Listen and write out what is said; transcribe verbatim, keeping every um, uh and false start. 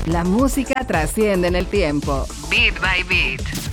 La música trasciende en el tiempo. Beat by Beat.